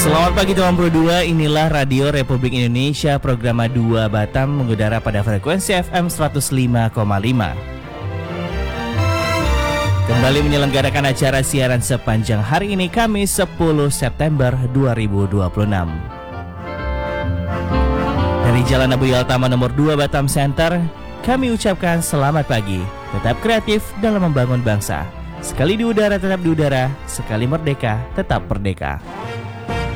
Selamat pagi teman Pro 2, inilah Radio Republik Indonesia, program 2 Batam mengudara pada frekuensi FM 105,5. Kembali menyelenggarakan acara siaran sepanjang hari ini, Kamis 10 September 2026. Dari Jalan Abu Yaltama nomor 2 Batam Center, kami ucapkan selamat pagi. Tetap kreatif dalam membangun bangsa. Sekali di udara tetap di udara, sekali merdeka tetap merdeka.